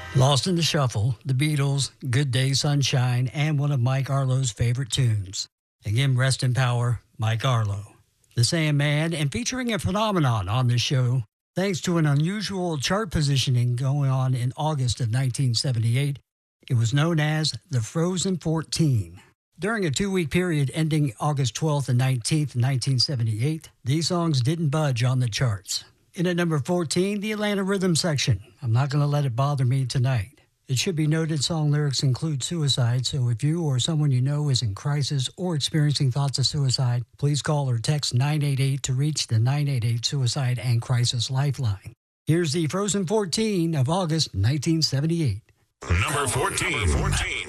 Lost in the Shuffle, The Beatles, Good Day Sunshine, and one of Mike Arlo's favorite tunes. Again, rest in power, Mike Arlo. The Sandman, and featuring a phenomenon on this show, thanks to an unusual chart positioning going on in August of 1978, it was known as the Frozen 14. During a 2-week period ending August 12th and 19th, 1978, these songs didn't budge on the charts. In at number 14, the Atlanta Rhythm Section, I'm Not Gonna Let It Bother Me Tonight. It should be noted song lyrics include suicide, so if you or someone you know is in crisis or experiencing thoughts of suicide, please call or text 988 to reach the 988 Suicide and Crisis Lifeline. Here's the Frozen 14 of August 1978. Number 14.